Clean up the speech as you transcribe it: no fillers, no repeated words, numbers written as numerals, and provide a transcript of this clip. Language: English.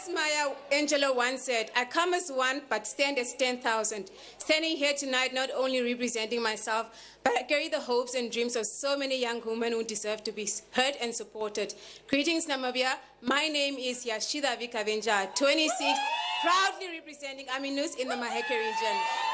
As Maya Angelou once said, I come as one, but stand as 10,000. Standing here tonight, not only representing myself, but I carry the hopes and dreams of so many young women who deserve to be heard and supported. Greetings, Namibia. My name is Yashida Vikavenja, 26, proudly representing Aminus in the Maheke region.